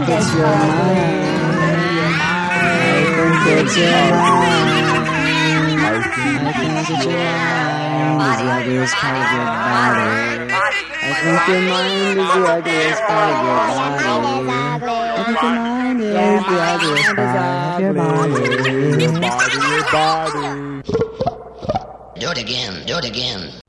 it's your mind. I think it's your mind. I think it's your mind. The ugliest part of your body. I think your mind is the ugliest part of your body. I think your mind is the ugliest part of your body. Do it again, do it again.